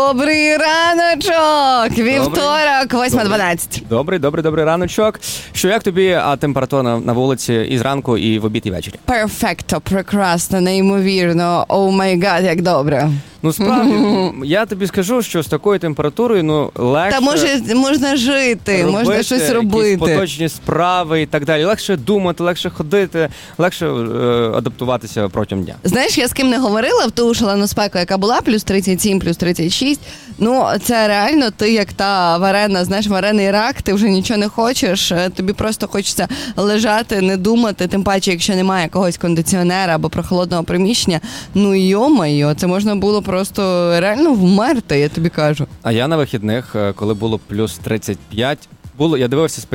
Добрий раночок! Вівторок, 8:12. Добрий раночок. Що, як тобі температура на вулиці і зранку, і в обід, і ввечері? Перфекто, прекрасно, неймовірно. О май гад, як добре. Ну, справді, я тобі скажу, що з такою температурою, легше... Та можна жити, можна щось робити. Якісь поточні справи і так далі. Легше думати, легше ходити, легше адаптуватися протягом дня. Знаєш, я з ким не говорила в ту шалену спеку, яка була, плюс 37, плюс 36. Ну, це реально ти як та варена, знаєш, варений рак, ти вже нічого не хочеш, тобі просто хочеться лежати, не думати, тим паче, якщо немає якогось кондиціонера або прохолодного приміщення. Ну, йо-майо, це можна було просто реально вмерти, я тобі кажу. А я на вихідних, коли було плюс 35, я дивився